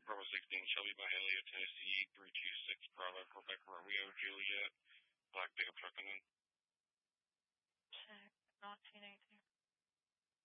Bravo 16, Shelby by Elliott, Tennessee, 326, Bravo, Quebec, Romeo, Juliet, Black Pickup Truck, and then